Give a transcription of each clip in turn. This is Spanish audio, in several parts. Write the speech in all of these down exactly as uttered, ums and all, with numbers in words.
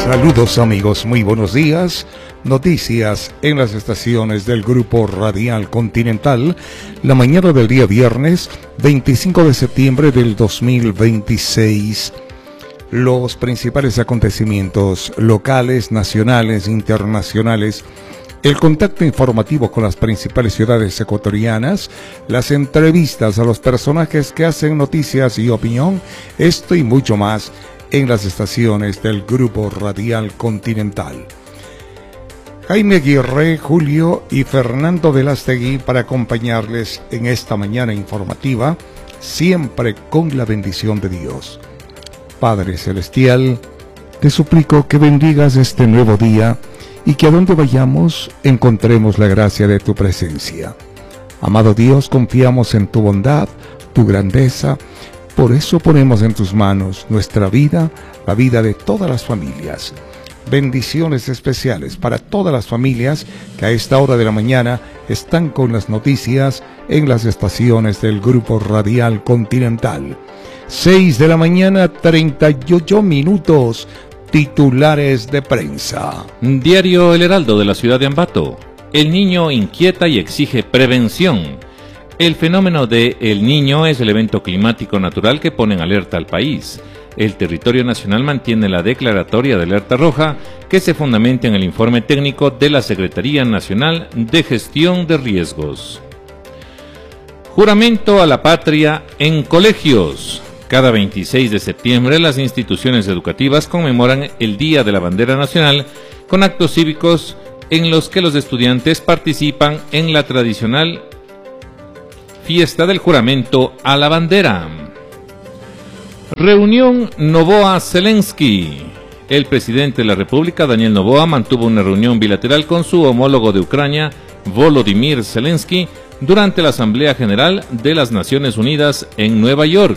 Saludos amigos, muy buenos días. Noticias en las estaciones del Grupo Radial Continental, la mañana del día viernes veinticinco de septiembre del dos mil veintiséis. Los principales acontecimientos locales, nacionales, internacionales, el contacto informativo con las principales ciudades ecuatorianas, las entrevistas a los personajes que hacen noticias y opinión, esto y mucho más en las estaciones del Grupo Radial Continental. Jaime Aguirre, Julio y Fernando Velastegui para acompañarles en esta mañana informativa, siempre con la bendición de Dios. Padre Celestial, te suplico que bendigas este nuevo día y que a donde vayamos encontremos la gracia de tu presencia. Amado Dios, confiamos en tu bondad, tu grandeza. Por eso ponemos en tus manos nuestra vida, la vida de todas las familias. Bendiciones especiales para todas las familias que a esta hora de la mañana están con las noticias en las estaciones del Grupo Radial Continental. seis de la mañana, treinta y ocho minutos. Titulares de prensa. Diario El Heraldo de la ciudad de Ambato. El Niño inquieta y exige prevención. El fenómeno de El Niño es el evento climático natural que pone en alerta al país. El territorio nacional mantiene la declaratoria de alerta roja que se fundamenta en el informe técnico de la Secretaría Nacional de Gestión de Riesgos. Juramento a la patria en colegios. Cada veintiséis de septiembre las instituciones educativas conmemoran el Día de la Bandera Nacional con actos cívicos en los que los estudiantes participan en la tradicional fiesta del juramento a la bandera. Reunión Noboa-Zelensky. El presidente de la República, Daniel Noboa, mantuvo una reunión bilateral con su homólogo de Ucrania, Volodymyr Zelensky, durante la Asamblea General de las Naciones Unidas en Nueva York.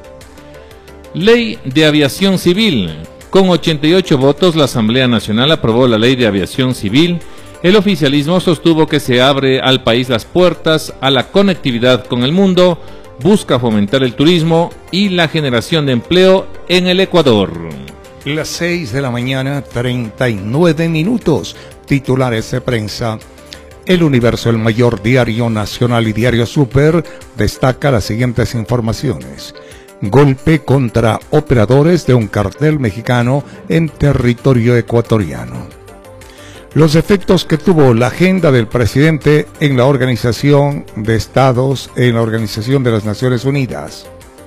Ley de Aviación Civil. Con ochenta y ocho votos, la Asamblea Nacional aprobó la Ley de Aviación Civil. El oficialismo sostuvo que se abre al país las puertas a la conectividad con el mundo, busca fomentar el turismo y la generación de empleo en el Ecuador. Las seis de la mañana, treinta y nueve minutos. Titulares de prensa. El Universo, el mayor diario nacional y diario Super, destaca las siguientes informaciones. Golpe contra operadores de un cartel mexicano en territorio ecuatoriano. Los efectos que tuvo la agenda del presidente en la Organización de Estados, en la Organización de las Naciones Unidas.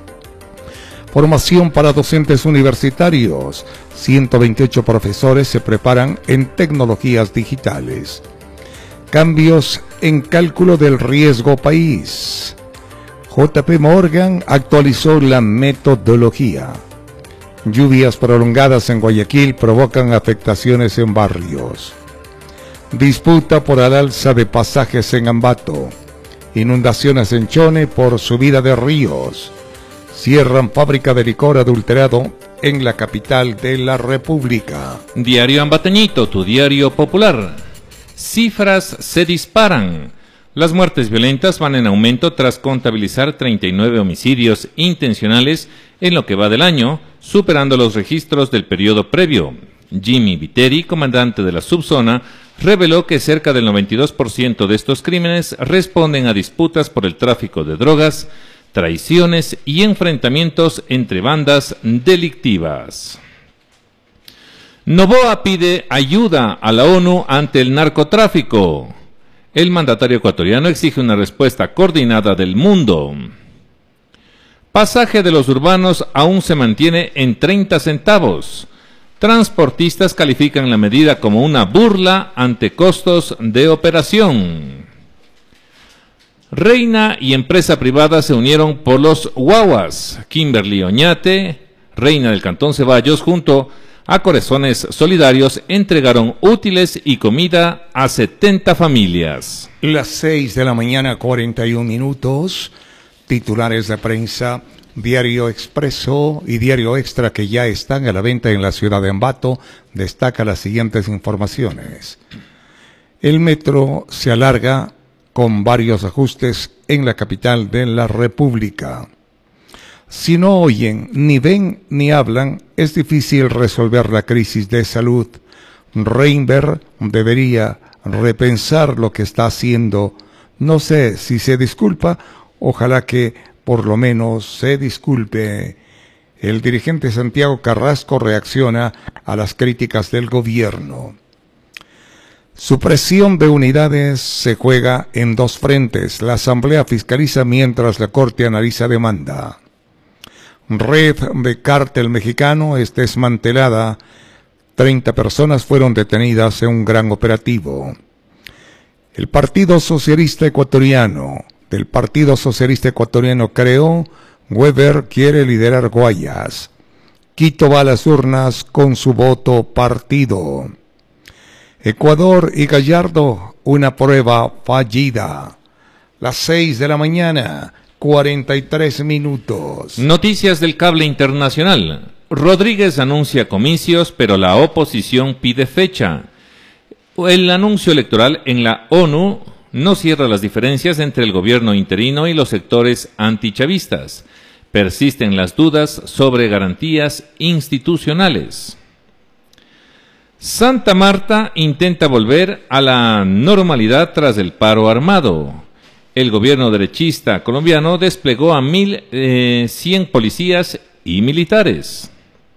Formación para docentes universitarios. ciento veintiocho profesores se preparan en tecnologías digitales. Cambios en cálculo del riesgo país. J P Morgan actualizó la metodología. Lluvias prolongadas en Guayaquil provocan afectaciones en barrios. Disputa por el alza de pasajes en Ambato. Inundaciones en Chone por subida de ríos. Cierran fábrica de licor adulterado en la capital de la República. Diario Ambateñito, tu diario popular. Cifras se disparan. Las muertes violentas van en aumento tras contabilizar treinta y nueve homicidios intencionales en lo que va del año, superando los registros del periodo previo. Jimmy Viteri, comandante de la subzona, reveló que cerca del noventa y dos por ciento de estos crímenes responden a disputas por el tráfico de drogas, traiciones y enfrentamientos entre bandas delictivas. Noboa pide ayuda a la ONU ante el narcotráfico. El mandatario ecuatoriano exige una respuesta coordinada del mundo. Pasaje de los urbanos aún se mantiene en treinta centavos. Transportistas califican la medida como una burla ante costos de operación. Reina y empresa privada se unieron por los guaguas. Kimberly Oñate, reina del Cantón Ceballos, junto a Corazones Solidarios, entregaron útiles y comida a setenta familias. Las seis de la mañana, cuarenta y un minutos. Titulares de prensa. Diario Expreso y Diario Extra, que ya están a la venta en la ciudad de Ambato, destaca las siguientes informaciones. El metro se alarga con varios ajustes en la capital de la República. Si no oyen, ni ven, ni hablan, es difícil resolver la crisis de salud. Reinberg debería repensar lo que está haciendo. No sé si se disculpa, ojalá que por lo menos se disculpe. El dirigente Santiago Carrasco reacciona a las críticas del gobierno. Supresión de unidades se juega en dos frentes. La Asamblea fiscaliza mientras la Corte analiza demanda. Red de cártel mexicano es desmantelada. treinta personas fueron detenidas en un gran operativo. El Partido Socialista Ecuatoriano, del Partido Socialista Ecuatoriano creó, Weber quiere liderar Guayas. Quito va a las urnas con su voto partido. Ecuador y Gallardo, una prueba fallida. Las seis de la mañana, cuarenta y tres minutos. Noticias del cable internacional. Rodríguez anuncia comicios, pero la oposición pide fecha. El anuncio electoral en la ONU no cierra las diferencias entre el gobierno interino y los sectores antichavistas. Persisten las dudas sobre garantías institucionales. Santa Marta intenta volver a la normalidad tras el paro armado. El gobierno derechista colombiano desplegó a mil cien policías y militares.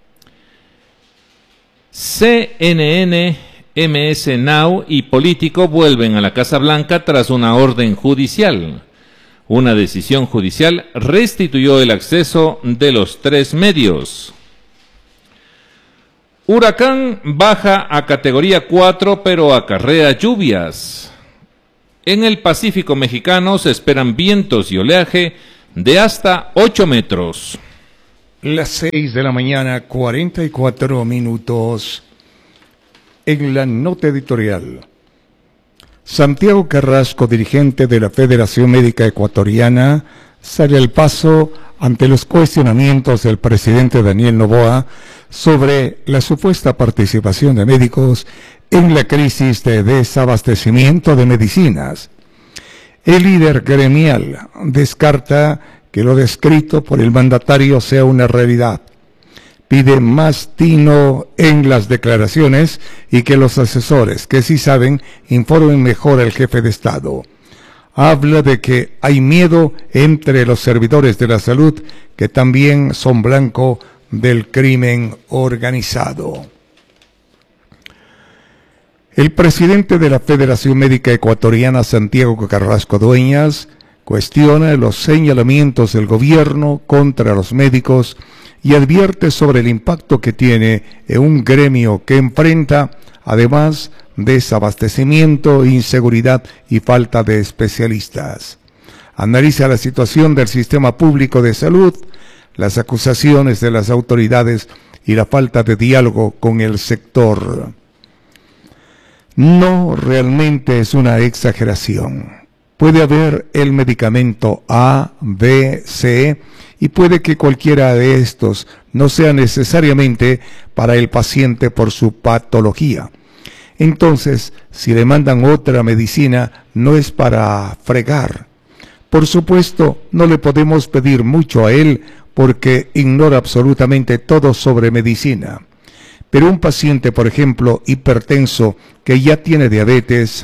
C N N, M S Now y Político vuelven a la Casa Blanca tras una orden judicial. Una decisión judicial restituyó el acceso de los tres medios. Huracán baja a categoría cuatro, pero acarrea lluvias. En el Pacífico mexicano se esperan vientos y oleaje de hasta ocho metros. Las seis de la mañana, cuarenta y cuatro minutos. En la nota editorial, Santiago Carrasco, dirigente de la Federación Médica Ecuatoriana, sale al paso ante los cuestionamientos del presidente Daniel Noboa sobre la supuesta participación de médicos en la crisis de desabastecimiento de medicinas. El líder gremial descarta que lo descrito por el mandatario sea una realidad. Pide más tino en las declaraciones y que los asesores, que sí saben, informen mejor al jefe de Estado. Habla de que hay miedo entre los servidores de la salud, que también son blanco del crimen organizado. El presidente de la Federación Médica Ecuatoriana, Santiago Carrasco Dueñas, cuestiona los señalamientos del gobierno contra los médicos y advierte sobre el impacto que tiene en un gremio que enfrenta, además, desabastecimiento, inseguridad y falta de especialistas. Analiza la situación del sistema público de salud, las acusaciones de las autoridades y la falta de diálogo con el sector. No realmente es una exageración. Puede haber el medicamento A, B, C, y puede que cualquiera de estos no sea necesariamente para el paciente por su patología. Entonces, si le mandan otra medicina, no es para fregar. Por supuesto, no le podemos pedir mucho a él porque ignora absolutamente todo sobre medicina. Pero un paciente, por ejemplo, hipertenso, que ya tiene diabetes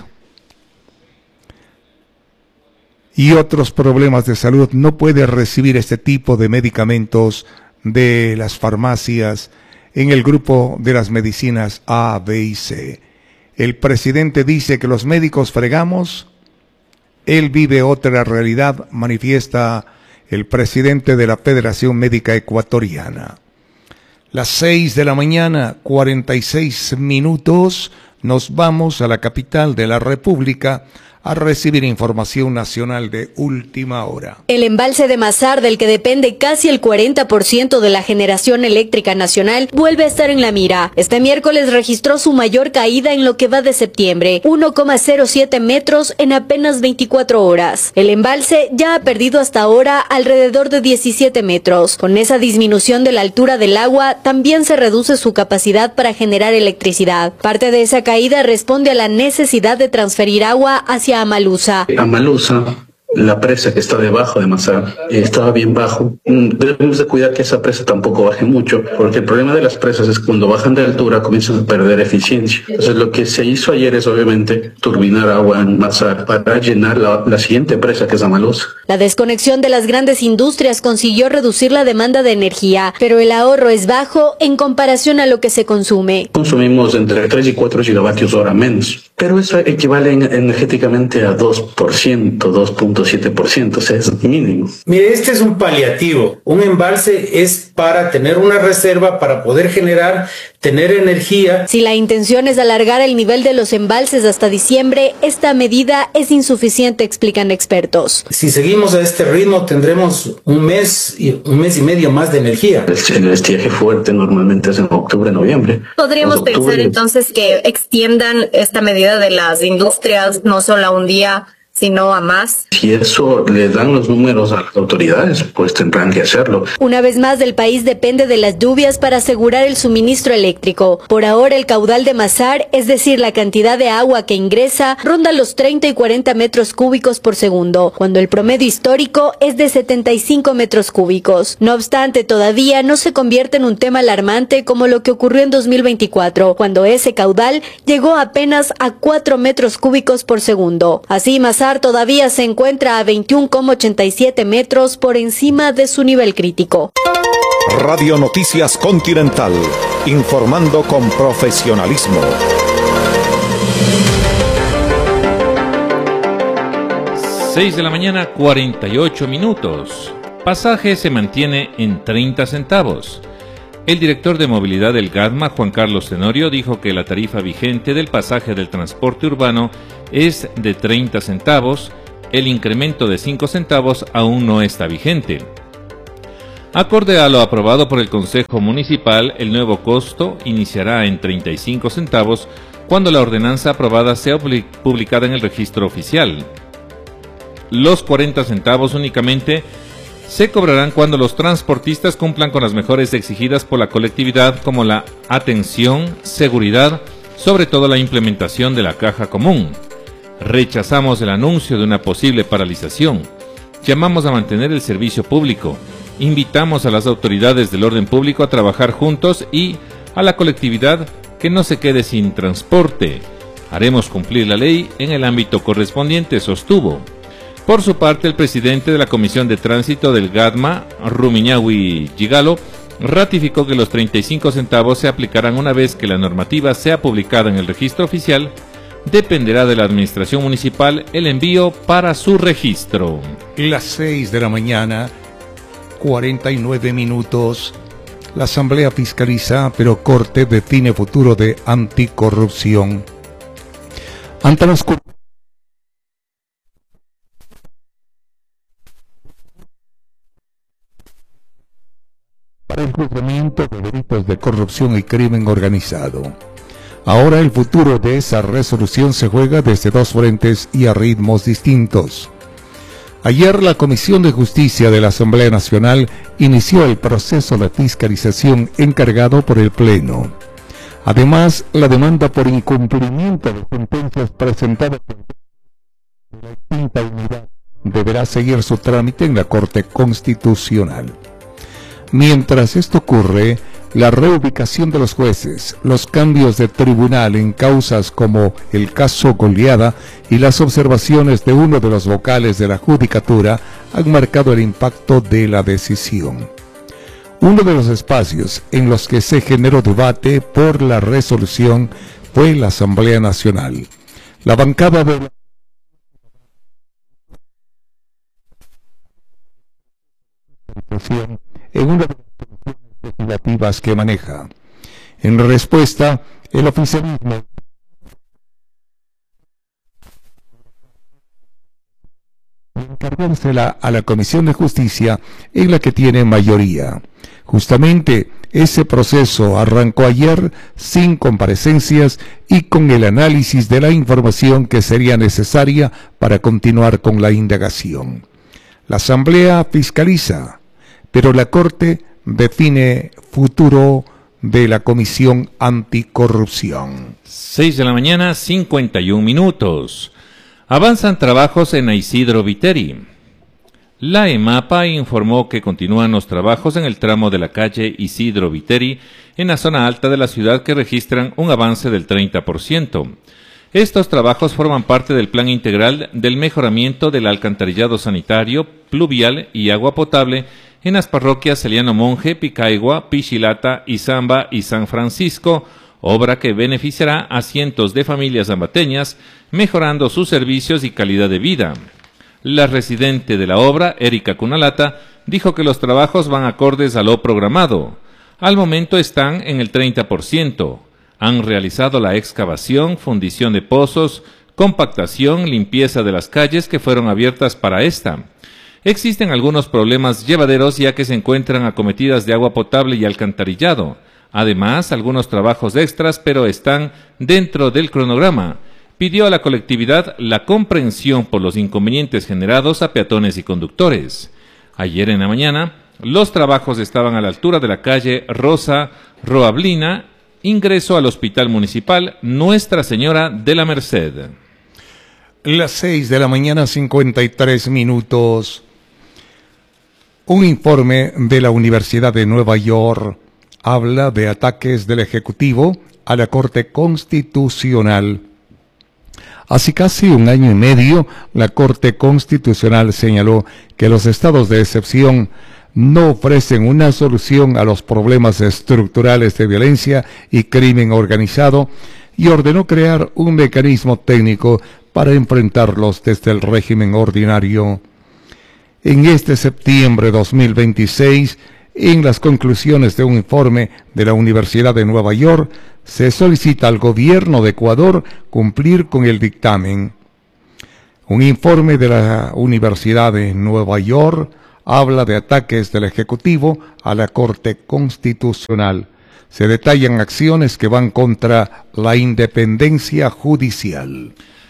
y otros problemas de salud, no puede recibir este tipo de medicamentos de las farmacias en el grupo de las medicinas A, B y C. El presidente dice que los médicos fregamos, él vive otra realidad, manifiesta el presidente de la Federación Médica Ecuatoriana. Las seis de la mañana, cuarenta y seis minutos, nos vamos a la capital de la República a recibir información nacional de última hora. El embalse de Mazar, del que depende casi el cuarenta por ciento de la generación eléctrica nacional, vuelve a estar en la mira. Este miércoles registró su mayor caída en lo que va de septiembre, uno coma cero siete metros en apenas veinticuatro horas. El embalse ya ha perdido hasta ahora alrededor de diecisiete metros. Con esa disminución de la altura del agua, también se reduce su capacidad para generar electricidad. Parte de esa caída responde a la necesidad de transferir agua hacia Amalusa. Amalusa la presa que está debajo de Mazar eh, estaba bien bajo. Debemos de cuidar que esa presa tampoco baje mucho, porque el problema de las presas es que cuando bajan de altura comienzan a perder eficiencia. Entonces lo que se hizo ayer es obviamente turbinar agua en Mazar para llenar la, la siguiente presa, que es Amalusa. La desconexión de las grandes industrias consiguió reducir la demanda de energía, pero el ahorro es bajo en comparación a lo que se consume. Consumimos entre tres y cuatro gigavatios hora menos, pero eso equivale en, energéticamente a dos por ciento, dos punto siete por ciento, o sea, es mínimo. Mire, este es un paliativo. Un embalse es para tener una reserva, para poder generar, tener energía. Si la intención es alargar el nivel de los embalses hasta diciembre, esta medida es insuficiente, explican expertos. Si seguimos a este ritmo, tendremos un mes y un mes y medio más de energía. El, el estiaje fuerte normalmente es en octubre, noviembre. ¿Podríamos octubre, pensar entonces que extiendan esta medida de las industrias no solo a un día, sino a más? Si eso le dan los números a las autoridades, pues tendrán que hacerlo. Una vez más, el país depende de las lluvias para asegurar el suministro eléctrico. Por ahora, el caudal de Mazar, es decir, la cantidad de agua que ingresa, ronda los treinta y cuarenta metros cúbicos por segundo, cuando el promedio histórico es de setenta y cinco metros cúbicos. No obstante, todavía no se convierte en un tema alarmante como lo que ocurrió en dos mil veinticuatro, cuando ese caudal llegó apenas a cuatro metros cúbicos por segundo. Así, Mazar todavía se encuentra a veintiuno coma ochenta y siete metros por encima de su nivel crítico. Radio Noticias Continental, informando con profesionalismo. seis de la mañana, cuarenta y ocho minutos. Pasaje se mantiene en treinta centavos. El director de movilidad del GADMA, Juan Carlos Tenorio, dijo que la tarifa vigente del pasaje del transporte urbano es de treinta centavos, el incremento de cinco centavos aún no está vigente. Acorde a lo aprobado por el Consejo Municipal, el nuevo costo iniciará en treinta y cinco centavos cuando la ordenanza aprobada sea publicada en el registro oficial. Los cuarenta centavos únicamente se cobrarán cuando los transportistas cumplan con las mejoras exigidas por la colectividad, como la atención, seguridad, sobre todo la implementación de la caja común. Rechazamos el anuncio de una posible paralización. Llamamos a mantener el servicio público. Invitamos a las autoridades del orden público a trabajar juntos y a la colectividad que no se quede sin transporte. Haremos cumplir la ley en el ámbito correspondiente, sostuvo. Por su parte, el presidente de la Comisión de Tránsito del GADMA, Rumiñahui Gigalo, ratificó que los treinta y cinco centavos se aplicarán una vez que la normativa sea publicada en el registro oficial. Dependerá de la administración municipal el envío para su registro. Las seis de la mañana, cuarenta y nueve minutos. La Asamblea fiscaliza, pero Corte define futuro de anticorrupción. Ante las para el juzgamiento de delitos de corrupción y crimen organizado. Ahora el futuro de esa resolución se juega desde dos frentes y a ritmos distintos. Ayer la Comisión de Justicia de la Asamblea Nacional inició el proceso de fiscalización encargado por el Pleno. Además, la demanda por incumplimiento de sentencias presentadas por la extinta unidad deberá seguir su trámite en la Corte Constitucional. Mientras esto ocurre, la reubicación de los jueces, los cambios de tribunal en causas como el caso Goleada y las observaciones de uno de los vocales de la Judicatura han marcado el impacto de la decisión. Uno de los espacios en los que se generó debate por la resolución fue la Asamblea Nacional. La bancada de la en una de las soluciones legislativas que maneja. En respuesta, el oficialismo encargársela a la Comisión de Justicia, en la que tiene mayoría. Justamente ese proceso arrancó ayer sin comparecencias y con el análisis de la información que sería necesaria para continuar con la indagación. La Asamblea fiscaliza, pero la Corte define futuro de la Comisión Anticorrupción. seis de la mañana, cincuenta y un minutos. Avanzan trabajos en Isidro Viteri. La EMAPA informó que continúan los trabajos en el tramo de la calle Isidro Viteri en la zona alta de la ciudad que registran un avance del treinta por ciento. Estos trabajos forman parte del plan integral del mejoramiento del alcantarillado sanitario, pluvial y agua potable en las parroquias Eliano Monje, Picaigua, Pichilata, Izamba y San Francisco, obra que beneficiará a cientos de familias zambateñas, mejorando sus servicios y calidad de vida. La residente de la obra, Erika Cunalata, dijo que los trabajos van acordes a lo programado. Al momento están en el treinta por ciento. Han realizado la excavación, fundición de pozos, compactación, limpieza de las calles que fueron abiertas para esta. Existen algunos problemas llevaderos ya que se encuentran acometidas de agua potable y alcantarillado. Además, algunos trabajos extras, pero están dentro del cronograma. Pidió a la colectividad la comprensión por los inconvenientes generados a peatones y conductores. Ayer en la mañana, los trabajos estaban a la altura de la calle Rosa Roablina, ingreso al Hospital Municipal Nuestra Señora de la Merced. Las seis de la mañana, cincuenta y tres minutos. Un informe de la Universidad de Nueva York habla de ataques del Ejecutivo a la Corte Constitucional. Hace casi un año y medio, la Corte Constitucional señaló que los estados de excepción no ofrecen una solución a los problemas estructurales de violencia y crimen organizado y ordenó crear un mecanismo técnico para enfrentarlos desde el régimen ordinario. En este septiembre de dos mil veintiséis, en las conclusiones de un informe de la Universidad de Nueva York, se solicita al gobierno de Ecuador cumplir con el dictamen. Un informe de la Universidad de Nueva York habla de ataques del Ejecutivo a la Corte Constitucional. Se detallan acciones que van contra la independencia judicial.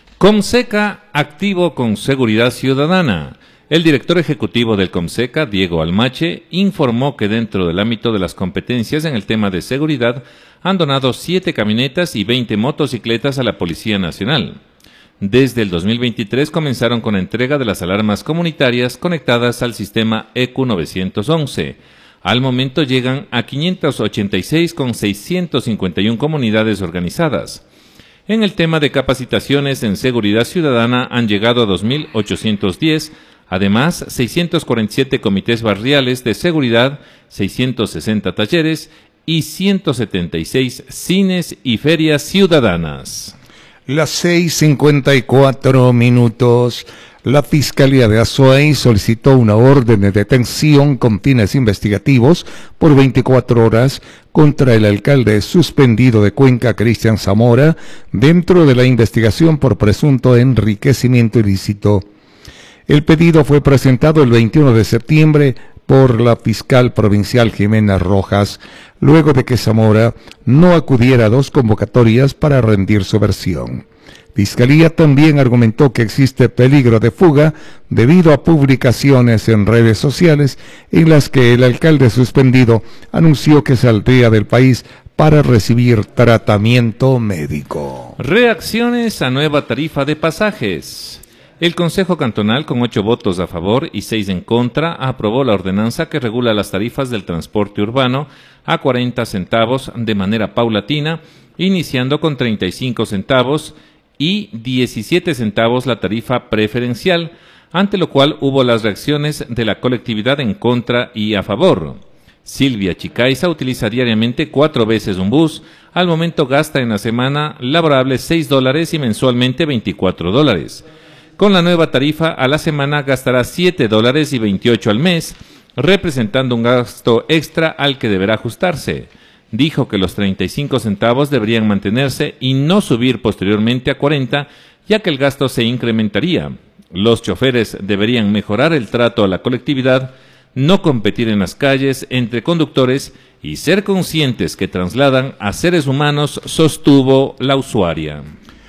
Comseca activo con seguridad ciudadana. El director ejecutivo del Comseca, Diego Almache, informó que dentro del ámbito de las competencias en el tema de seguridad han donado siete camionetas y veinte motocicletas a la Policía Nacional. Desde el dos mil veintitrés comenzaron con la entrega de las alarmas comunitarias conectadas al sistema E Q novecientos once. Al momento llegan a quinientos ochenta y seis con seiscientas cincuenta y una comunidades organizadas. En el tema de capacitaciones en seguridad ciudadana han llegado a dos mil ochocientos diez, además seiscientos cuarenta y siete comités barriales de seguridad, seiscientos sesenta talleres y ciento setenta y seis cines y ferias ciudadanas. Las seis cincuenta y cuatro minutos. La Fiscalía de Azuay solicitó una orden de detención con fines investigativos por veinticuatro horas contra el alcalde suspendido de Cuenca, Cristian Zamora, dentro de la investigación por presunto enriquecimiento ilícito. El pedido fue presentado el veintiuno de septiembre por la fiscal provincial Jimena Rojas, luego de que Zamora no acudiera a dos convocatorias para rendir su versión. Fiscalía también argumentó que existe peligro de fuga debido a publicaciones en redes sociales en las que el alcalde suspendido anunció que saldría del país para recibir tratamiento médico. Reacciones a nueva tarifa de pasajes. El Consejo Cantonal, con ocho votos a favor y seis en contra, aprobó la ordenanza que regula las tarifas del transporte urbano a cuarenta centavos de manera paulatina, iniciando con treinta y cinco centavos y diecisiete centavos la tarifa preferencial, ante lo cual hubo las reacciones de la colectividad en contra y a favor. Silvia Chicaiza utiliza diariamente cuatro veces un bus, al momento gasta en la semana laborable seis dólares y mensualmente veinticuatro dólares. Con la nueva tarifa, a la semana gastará siete dólares y veintiocho al mes, representando un gasto extra al que deberá ajustarse. Dijo que los treinta y cinco centavos deberían mantenerse y no subir posteriormente a cuarenta, ya que el gasto se incrementaría. Los choferes deberían mejorar el trato a la colectividad, no competir en las calles entre conductores y ser conscientes que trasladan a seres humanos, sostuvo la usuaria.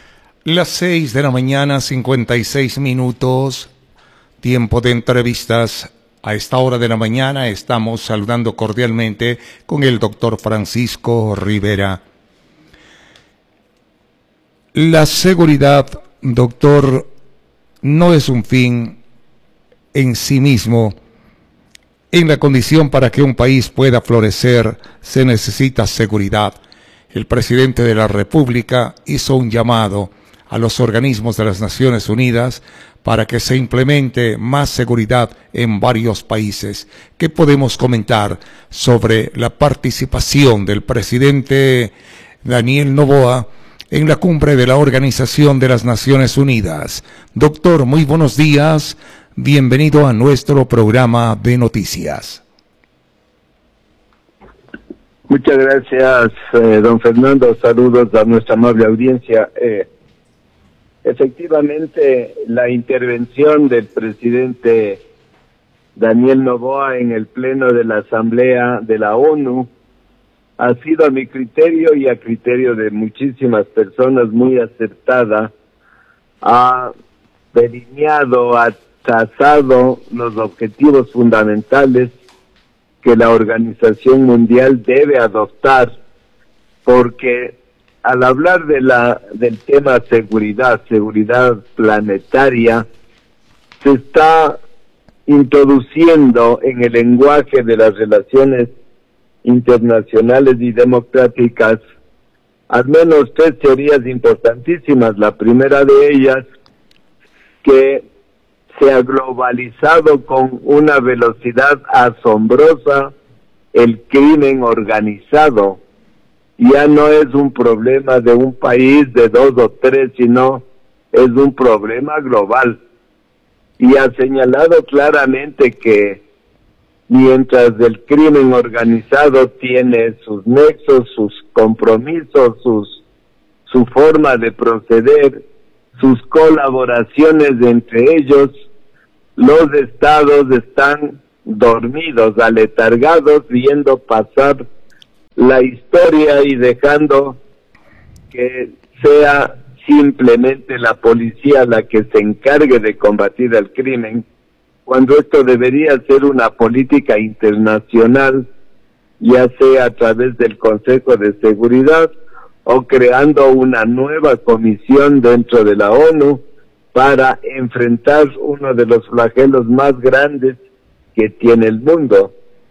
Las seis de la mañana, cincuenta y seis minutos, tiempo de entrevistas. A esta hora de la mañana estamos saludando cordialmente con el doctor Francisco Rivera. La seguridad, doctor, no es un fin en sí mismo. En la condición para que un país pueda florecer se necesita seguridad. El presidente de la República hizo un llamado a los organismos de las Naciones Unidas para que se implemente más seguridad en varios países. ¿Qué podemos comentar sobre la participación del presidente Daniel Noboa en la cumbre de la Organización de las Naciones Unidas? Doctor, muy buenos días. Bienvenido a nuestro programa de noticias. Muchas gracias, eh, don Fernando. Saludos a nuestra amable audiencia. Eh, efectivamente, la intervención del presidente Daniel Noboa en el pleno de la Asamblea de la ONU ha sido, a mi criterio y a criterio de muchísimas personas, muy acertada. Ha delineado, ha trazado los objetivos fundamentales que la Organización Mundial debe adoptar, porque al hablar de la del tema seguridad, seguridad planetaria, se está introduciendo en el lenguaje de las relaciones internacionales y democráticas al menos tres teorías importantísimas. La primera de ellas, que se ha globalizado con una velocidad asombrosa el crimen organizado. Ya no es un problema de un país, de dos o tres, sino es un problema global. Y ha señalado claramente que mientras el crimen organizado tiene sus nexos, sus compromisos, sus, su forma de proceder, sus colaboraciones entre ellos, los estados están dormidos, aletargados, viendo pasar la historia y dejando que sea simplemente la policía la que se encargue de combatir el crimen, cuando esto debería ser una política internacional, ya sea a través del Consejo de Seguridad o creando una nueva comisión dentro de la ONU para enfrentar uno de los flagelos más grandes que tiene el mundo.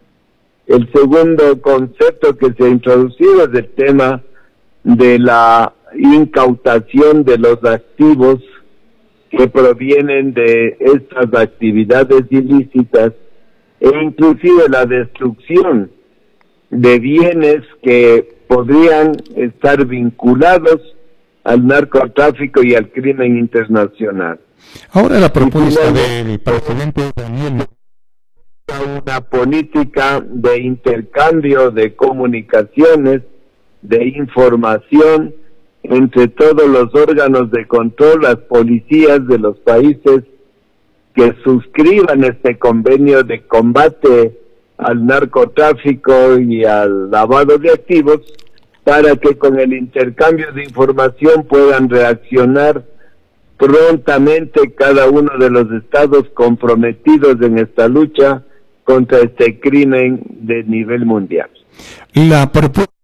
El segundo concepto que se ha introducido es el tema de la incautación de los activos que provienen de estas actividades ilícitas, e inclusive la destrucción de bienes que podrían estar vinculados al narcotráfico y al crimen internacional. Ahora la propuesta del presidente Daniel, una política de intercambio de comunicaciones, de información entre todos los órganos de control, las policías de los países que suscriban este convenio de combate al narcotráfico y al lavado de activos, para que con el intercambio de información puedan reaccionar prontamente cada uno de los estados comprometidos en esta lucha contra este crimen de nivel mundial. La propuesta